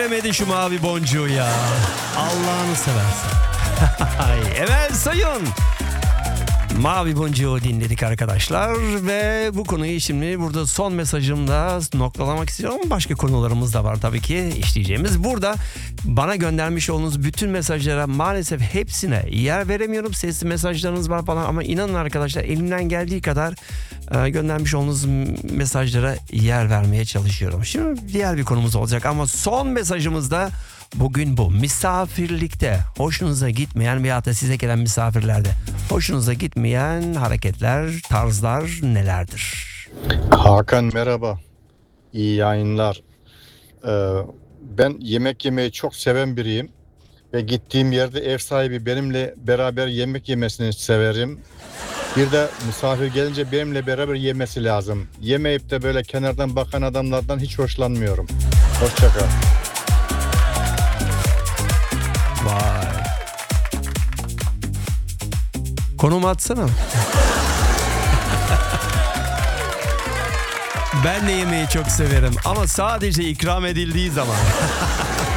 veremedi şu mavi boncuğu ya. Allah'ını seversen. Evet sayın. Mavi boncuğu dinledik arkadaşlar ve bu konuyu şimdi burada son mesajımda noktalamak istiyorum. Başka konularımız da var tabii ki işleyeceğimiz. Burada bana göndermiş olduğunuz bütün mesajlara maalesef hepsine yer veremiyorum. Sesli mesajlarınız var falan ama inanın arkadaşlar elimden geldiği kadar göndermiş olduğunuz mesajlara yer vermeye çalışıyorum. Şimdi diğer bir konumuz olacak ama son mesajımızda bugün bu. Misafirlikte hoşunuza gitmeyen veyahut da size gelen misafirlerde hoşunuza gitmeyen hareketler, tarzlar nelerdir? Hakan merhaba. İyi yayınlar. Ben yemek yemeyi çok seven biriyim. Ve gittiğim yerde ev sahibi benimle beraber yemek yemesini severim. Bir de misafir gelince benimle beraber yemesi lazım. Yemeyip de böyle kenardan bakan adamlardan hiç hoşlanmıyorum. Hoşça kal. Vay. Konumu atsana. Ben de yemeği çok severim ama sadece ikram edildiği zaman.